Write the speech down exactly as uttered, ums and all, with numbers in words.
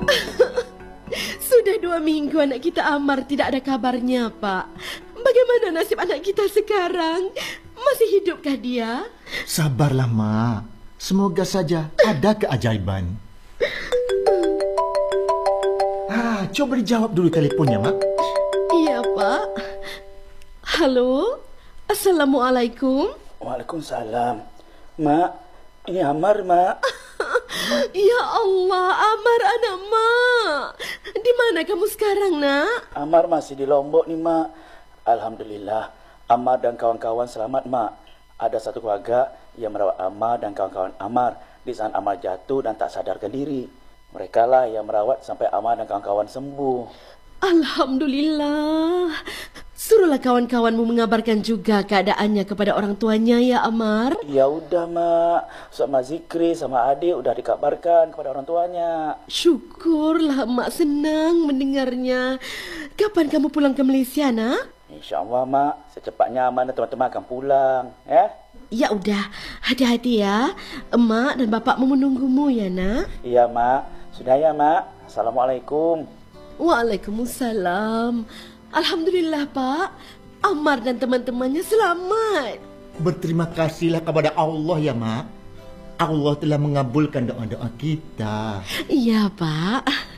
Sudah dua minggu anak kita Amar tidak ada kabarnya, Pak. Bagaimana nasib anak kita sekarang? Masih hidupkah dia? Sabarlah, Mak. Semoga saja ada keajaiban. Ah, coba dijawab dulu teleponnya, Mak. Iya, Pak. Halo? Assalamualaikum. Waalaikumsalam. Mak, ini Amar, Mak. Ya Allah, Amar anak Mak. Di mana kamu sekarang, Nak? Amar masih di Lombok nih, Mak. Alhamdulillah, Amar dan kawan-kawan selamat, Mak. Ada satu keluarga yang merawat Amar dan kawan-kawan Amar di saat Amar jatuh dan tak sadarkan diri. Mereka lah yang merawat sampai Amar dan kawan-kawan sembuh. Alhamdulillah. Suruhlah kawan-kawanmu mengabarkan juga keadaannya kepada orang tuanya, ya Amar. Ya udah, Mak. Sama Zikri sama Adik udah dikabarkan kepada orang tuanya. Syukurlah, Mak senang mendengarnya. Kapan kamu pulang ke Malaysia, Nak? InsyaAllah, Mak. Secepatnya Amar dan teman-teman akan pulang. Ya? Ya udah, hati-hati ya. Emak dan bapakmu menunggumu ya, Nak. Iya, Mak. Sudah ya, Mak. Assalamualaikum. Waalaikumsalam. Alhamdulillah, Pak. Amar dan teman-temannya selamat. Berterima kasihlah kepada Allah ya, Mak. Allah telah mengabulkan doa-doa kita. Iya, Pak.